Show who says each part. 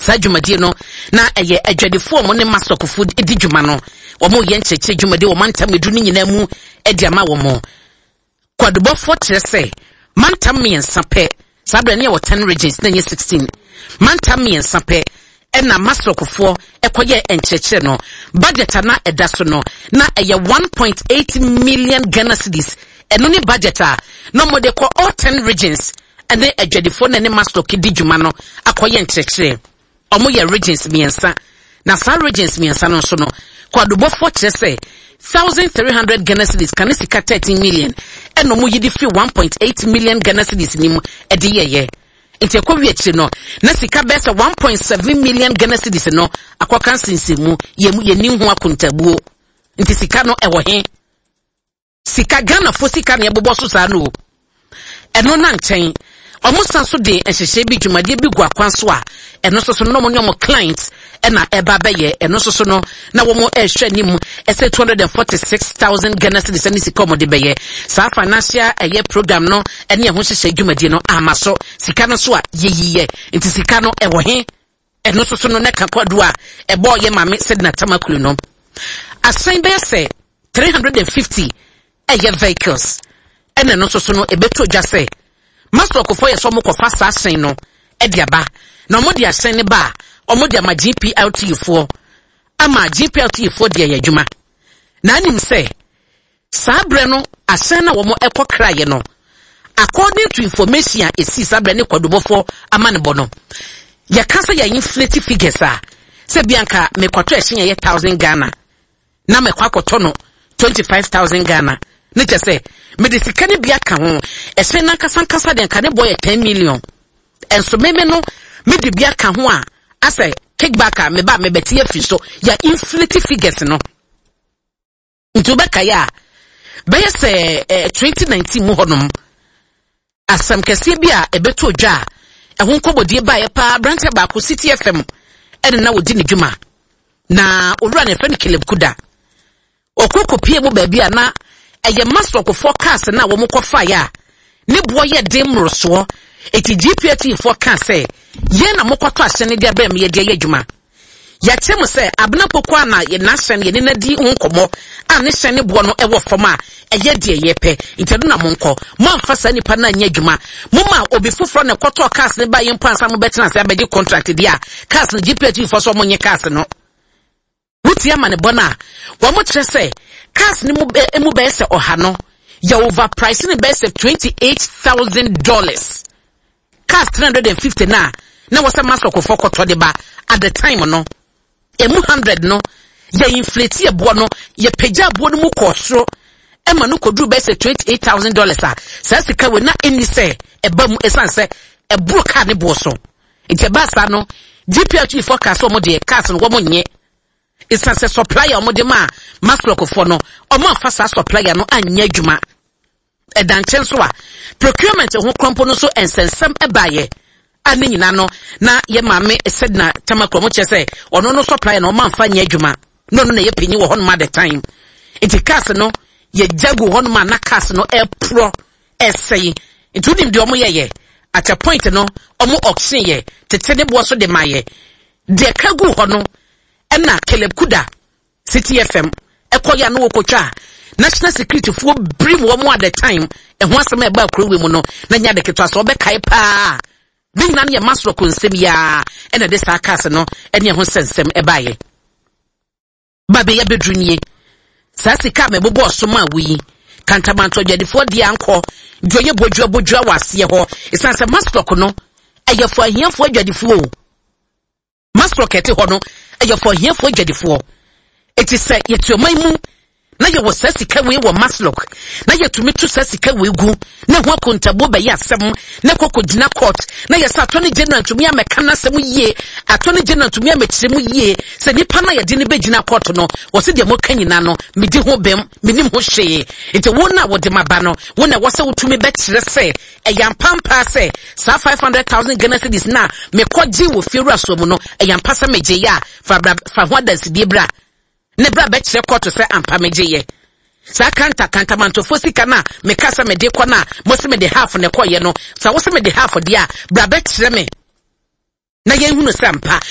Speaker 1: sa dwumade no na eye adwadefo mo ne Maslock Food edi dwuma no omo ye ncheche dwumade o mantam edu ni nyina mu edi ama wo mo kwadobofo trese mantam miensa pe sabra ne 10 regions na 16 mantam miensa pe ena Maslock fo ekoye encheche no budget na edaso no na eye 1.8 million Ghana cedis eno ni budget no mo de ko all 10 regions ene adwadefo na ne Maslock di dwuma no akoye encheche omo ye regions miensa na sa regions miensa no so no kwadobofo trese 1,300 Ghana cedis kanisika 13 million eno mo yidi fi 1.8 million Ghana cedis nim edi ye nti ekwowiachi no na sika besa 1.7 million Ghana cedis no akwaka nsinsimu ye ni hu akontabuo nti sika no ewo he sika Ghana fo sika na ebobo so sa no eno na nchen omusan so de ehhehye bi dwumade bi gu akwanso a eno so no mo nyomo clients ena eba beye eno so no na wo mo ehhwe nim ese 246,000 Ghana cedis ani sika mo de beye sa financial program no ene ho hyehye dwumade no amaso sika no so a yeyiye nti sika no ewo he eno so no ne kakwado a ebo ye mame sedna tamakulu no asan be se 350 vehicles ene no so no ebeto dwase Maslock for yeso mo kofa sasen no ediaba na mo dia sen ne ba omo dia ma GPLT fo ama GPLT fo dia yadwuma na anim se sabre no asen na wo mo ekokraye no according to information esi sabre ne kwadobofo ama ne bono ya kasa ya inflate figures se bianka me kwato ehyen ye 1000 Ghana na me kwakoto no 25,000 Ghana ne chese me de sika ne bia ka ho ese na kasa den ka ne boy 10 million enso meme no me de bia ka ho a ase kickback me ba me beti afi so ya inflate figures no ntu be ka ya be se 2019 mu honom asam kese bia ebeto odwa ehun kobodie ba ye pa branch ba ko City FM ene na wodi ne dwuma na owura ne fe ne Caleb Kuda okokopie mu ba bia na eye Maslock forecast na wo mkofa ya ne bo ye demroso eti GPT forecast ye na mkoto asene dia ba me ye dia yadwuma ya chemu se abna pokwa na ye na asene ye na di nkomo a ne sene bo no ewo foma eye dia ye pe intedu na monko mo amfasa nipa na anya adwuma mo ma obi foforo ne koto cast ne ba ye mpansa mo betina se abedi contract dia cast ne GPT for so mo nye cast no wuti ama ne bona wo mo kire se cars ni mu be se ohano ya overprice ni be se $28,000 cars 350 na was a Maslock for koto de ba at the time no emu 100 no ya inflate ebo no ya peja ebo no mu kosro e ma no kodru be se $28,000 sa sika we na eni se eba mu esanse ebro car ne bo so nti ba sa no GPLT forecast o mo de cars no wo mo nye it's a supplier omodema Maslock for no omo afasa supplier no anya adwuma edanchen so a procurement ho krompo no so ensensem ebaye ani nyina no na ye mame said na tamakromo chese ono no supplier no ma mfa nya adwuma no na ye penyi wo hono ma the time it cast no ye jagu hono ma na cast no e pro essay including the omo ye at a point no omo auction ye tetene bo so de maye de kagu hono ena Caleb Kuda City FM ekoya no okotwa national security for brim wo mo at the time ho asem e ba krowe mu no na nya de ketwa so be kai pa bi na ne Maslock nsem ya ena de sakas no ene ho sensem e baye ba be ya bedrunye sa sika me bobo so ma wi kantamanto dwadefo di anko dwoye bodwa wase ho isanse Maslock no ayefo ahiafo dwadefo Maslock ete ho no ayefo ahiafo dwadefo eti se yetuomai mu na ye wo sasika we wo Maslock na ye tumi tu sasika we gu na ho akontabo be ya asem na kokodina court na ye sa attorney general tumi ameka na asem yie attorney general tumi amekire mu yie se nipa na ye de ne begina court no wo se de mo kanyina no medi ho bem menim ho hwee enti wo na wo de maba no wo na wo se wo tumi bekire se eyampampa se sa 500,000 Ghana cedis na me kwaji wo firu asomu no eyampasa meje ya fa ho adansi biebra ne bra be kire court se ampa meje ye sa kanta manto fosika na me kasa me de kwa na mo se me de half ne koye no sa wo se me de half dia bra be kire me na ye hunu sampa